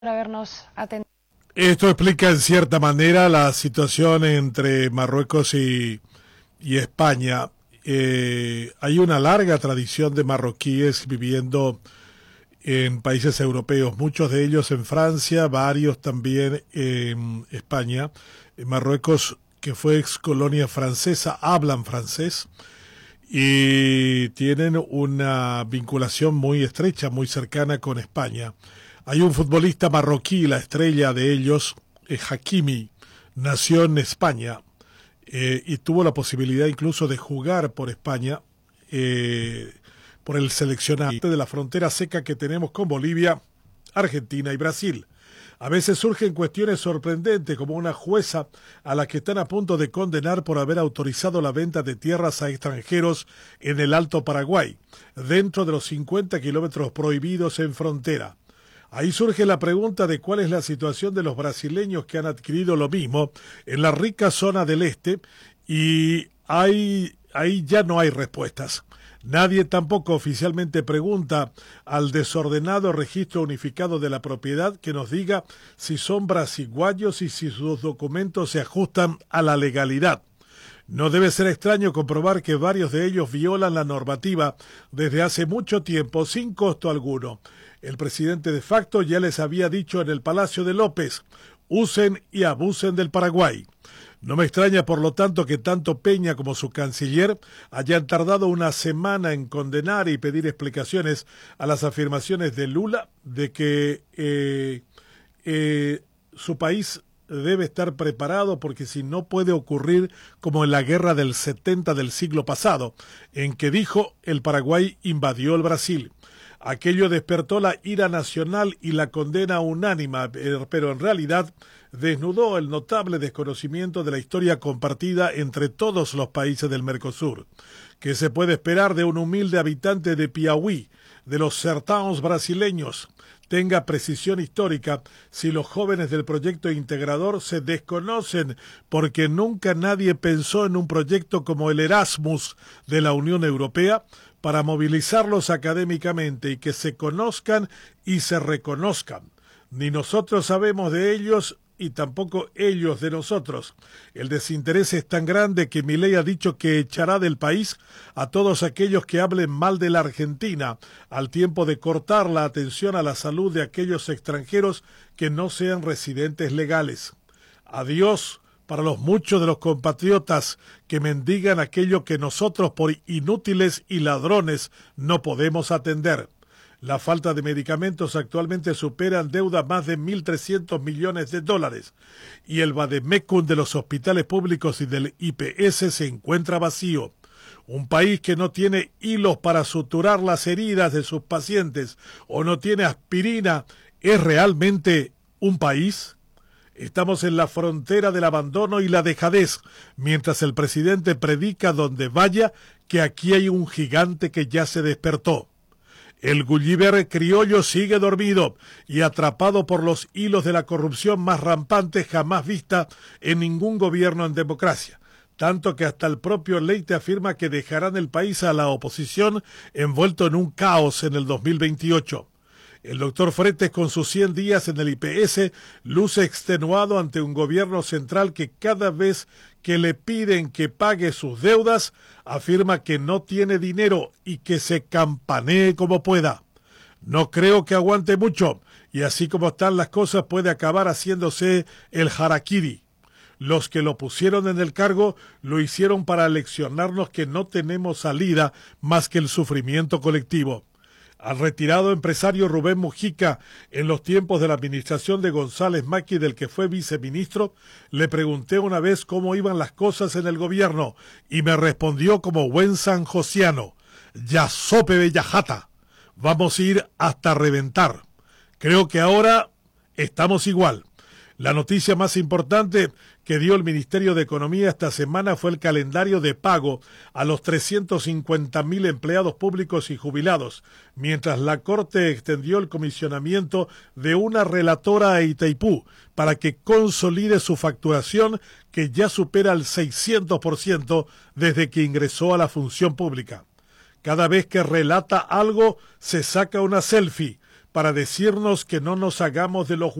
por habernos atendido. Esto explica en cierta manera la situación entre Marruecos y España. Hay una larga tradición de marroquíes viviendo en países europeos, muchos de ellos en Francia, varios también en España. En Marruecos, que fue ex colonia francesa, hablan francés y tienen una vinculación muy estrecha, muy cercana con España. Hay un futbolista marroquí, la estrella de ellos, Hakimi, nació en España y tuvo la posibilidad incluso de jugar por España, por el seleccionado de la frontera seca que tenemos con Bolivia, Argentina y Brasil. A veces surgen cuestiones sorprendentes, como una jueza a la que están a punto de condenar por haber autorizado la venta de tierras a extranjeros en el Alto Paraguay, dentro de los 50 kilómetros prohibidos en frontera. Ahí surge la pregunta de cuál es la situación de los brasileños que han adquirido lo mismo en la rica zona del este, y ahí ya no hay respuestas. Nadie tampoco oficialmente pregunta al desordenado registro unificado de la propiedad que nos diga si son brasiguayos y si sus documentos se ajustan a la legalidad. No debe ser extraño comprobar que varios de ellos violan la normativa desde hace mucho tiempo sin costo alguno. El presidente de facto ya les había dicho en el Palacio de López: usen y abusen del Paraguay. No me extraña, por lo tanto, que tanto Peña como su canciller hayan tardado una semana en condenar y pedir explicaciones a las afirmaciones de Lula de que su país debe estar preparado porque si no puede ocurrir como en la guerra del 70 del siglo pasado, en que dijo el Paraguay invadió el Brasil. Aquello despertó la ira nacional y la condena unánime, pero en realidad desnudó el notable desconocimiento de la historia compartida entre todos los países del Mercosur. ¿Qué se puede esperar de un humilde habitante de Piauí, de los sertões brasileños? Tenga precisión histórica si los jóvenes del proyecto integrador se desconocen porque nunca nadie pensó en un proyecto como el Erasmus de la Unión Europea para movilizarlos académicamente y que se conozcan y se reconozcan. Ni nosotros sabemos de ellos y tampoco ellos de nosotros. El desinterés es tan grande que Milei ha dicho que echará del país a todos aquellos que hablen mal de la Argentina, al tiempo de cortar la atención a la salud de aquellos extranjeros que no sean residentes legales. Adiós para los muchos de los compatriotas que mendigan aquello que nosotros por inútiles y ladrones no podemos atender. La falta de medicamentos actualmente supera en deuda más de 1.300 millones de dólares y el vademecum de los hospitales públicos y del IPS se encuentra vacío. Un país que no tiene hilos para suturar las heridas de sus pacientes o no tiene aspirina, ¿es realmente un país? Estamos en la frontera del abandono y la dejadez, mientras el presidente predica donde vaya que aquí hay un gigante que ya se despertó. El Gulliver criollo sigue dormido y atrapado por los hilos de la corrupción más rampante jamás vista en ningún gobierno en democracia, tanto que hasta el propio Leite afirma que dejarán el país a la oposición envuelto en un caos en el 2028. El doctor Fretes, con sus 100 días en el IPS, luce extenuado ante un gobierno central que cada vez que le piden que pague sus deudas, afirma que no tiene dinero y que se campanee como pueda. No creo que aguante mucho, y así como están las cosas puede acabar haciéndose el harakiri. Los que lo pusieron en el cargo lo hicieron para leccionarnos que no tenemos salida más que el sufrimiento colectivo. Al retirado empresario Rubén Mujica, en los tiempos de la administración de González Macri, del que fue viceministro, le pregunté una vez cómo iban las cosas en el gobierno y me respondió como buen sanjosiano: ya sope bellajata, vamos a ir hasta reventar. Creo que ahora estamos igual. La noticia más importante que dio el Ministerio de Economía esta semana fue el calendario de pago a los 350.000 empleados públicos y jubilados, mientras la Corte extendió el comisionamiento de una relatora a Itaipú para que consolide su facturación, que ya supera el 600% desde que ingresó a la función pública. Cada vez que relata algo se saca una selfie, para decirnos que no nos hagamos de los